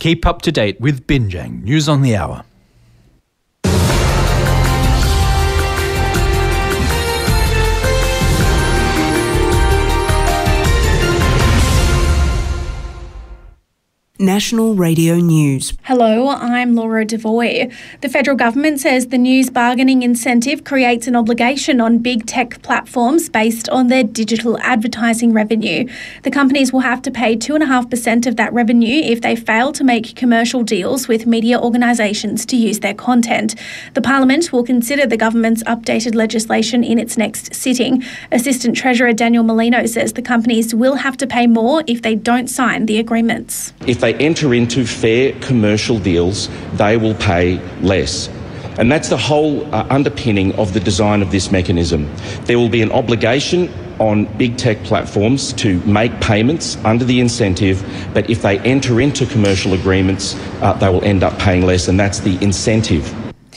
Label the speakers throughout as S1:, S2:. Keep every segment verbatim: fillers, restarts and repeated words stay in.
S1: Keep up to date with Binjang News on the Hour.
S2: National Radio News.
S3: Hello, I'm Laura Devoy. The federal government says the news bargaining incentive creates an obligation on big tech platforms based on their digital advertising revenue. The companies will have to pay two point five percent of that revenue if they fail to make commercial deals with media organisations to use their content. The Parliament will consider the government's updated legislation in its next sitting. Assistant Treasurer Daniel Molino says the companies will have to pay more if they don't sign the agreements.
S4: If they enter into fair commercial deals, they will pay less. And that's the whole uh, underpinning of the design of this mechanism. There will be an obligation on big tech platforms to make payments under the incentive, but if they enter into commercial agreements, uh, they will end up paying less, and that's the incentive.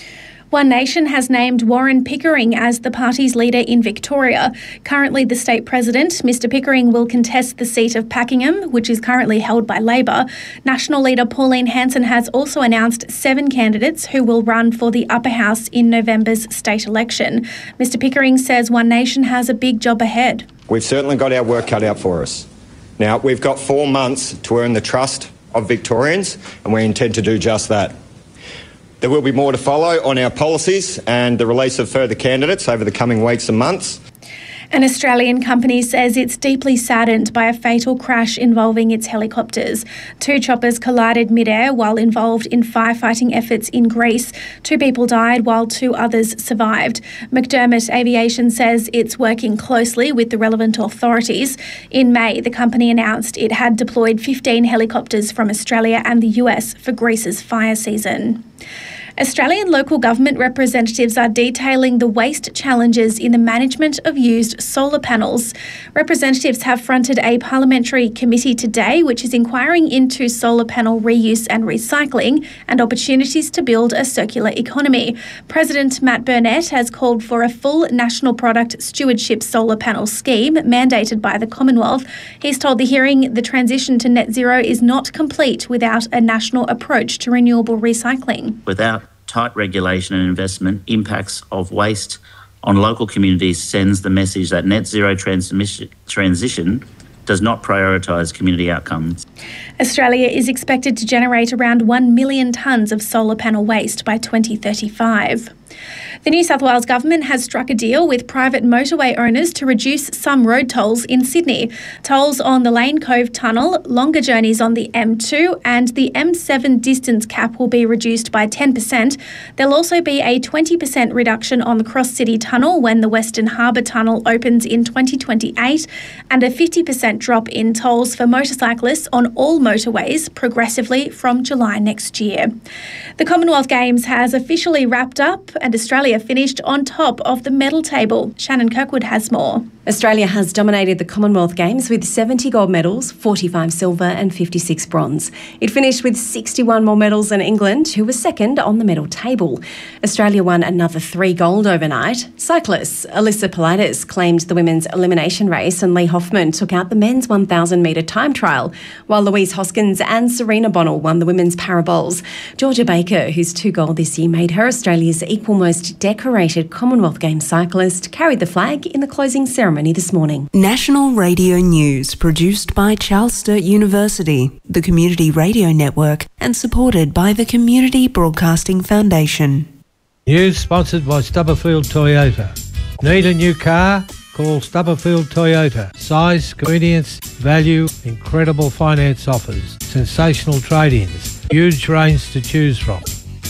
S3: One Nation has named Warren Pickering as the party's leader in Victoria. Currently the state president, Mister Pickering, will contest the seat of Pakenham, which is currently held by Labor. National leader Pauline Hanson has also announced seven candidates who will run for the upper house in November's state election. Mister Pickering says One Nation has a big job ahead.
S5: We've certainly got our work cut out for us. Now, we've got four months to earn the trust of Victorians, and we intend to do just that. There will be more to follow on our policies and the release of further candidates over the coming weeks and months.
S3: An Australian company says it's deeply saddened by a fatal crash involving its helicopters. Two choppers collided mid-air while involved in firefighting efforts in Greece. Two people died while two others survived. McDermott Aviation says it's working closely with the relevant authorities. In May, the company announced it had deployed fifteen helicopters from Australia and the U S for Greece's fire season. Australian local government representatives are detailing the waste challenges in the management of used solar panels. Representatives have fronted a parliamentary committee today which is inquiring into solar panel reuse and recycling and opportunities to build a circular economy. President Matt Burnett has called for a full national product stewardship solar panel scheme mandated by the Commonwealth. He's told the hearing the transition to net zero is not complete without a national approach to renewable recycling.
S6: Without tight regulation and investment, impacts of waste on local communities sends the message that net zero transmission, transition does not prioritise community outcomes.
S3: Australia is expected to generate around one million tonnes of solar panel waste by twenty thirty-five. The New South Wales Government has struck a deal with private motorway owners to reduce some road tolls in Sydney. Tolls on the Lane Cove Tunnel, longer journeys on the M two and the M seven distance cap will be reduced by ten percent. There'll also be a twenty percent reduction on the Cross City Tunnel when the Western Harbour Tunnel opens in twenty twenty-eight and a fifty percent drop in tolls for motorcyclists on all motorways progressively from July next year. The Commonwealth Games has officially wrapped up and Australia finished on top of the medal table. Shannon Kirkwood has more.
S7: Australia has dominated the Commonwealth Games with seventy gold medals, forty-five silver and fifty-six bronze. It finished with sixty-one more medals than England, who was second on the medal table. Australia won another three gold overnight. Cyclists Alyssa Politis claimed the women's elimination race and Lee Hoffman took out the men's one thousand metre time trial, while Louise Hoskins and Serena Bonnell won the women's parabols. Georgia Baker, whose two gold this year made her Australia's equal most decorated Commonwealth Games cyclist, carried the flag in the closing ceremony this morning.
S2: National Radio News, produced by Charles Sturt University, the Community Radio Network, and supported by the Community Broadcasting Foundation.
S8: News sponsored by Stubberfield Toyota. Need a new car? Call Stubberfield Toyota. Size, convenience, value, incredible finance offers, sensational trade-ins, huge range to choose from.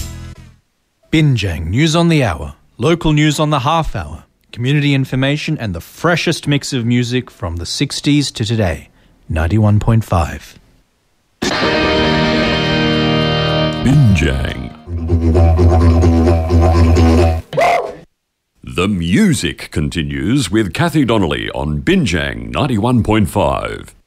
S1: Binjang News on the Hour, local news on the half hour, community information and the freshest mix of music from the sixties to today. ninety-one point five.
S9: Binjang. The music continues with Kathy Donnelly on Binjang ninety-one point five.